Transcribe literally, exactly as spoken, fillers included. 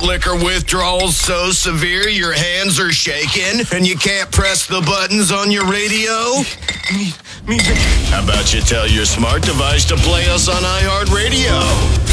Got liquor withdrawals so severe your hands are shaking and you can't press the buttons on your radio? Me, me. How about you tell your smart device to play us on iHeartRadio?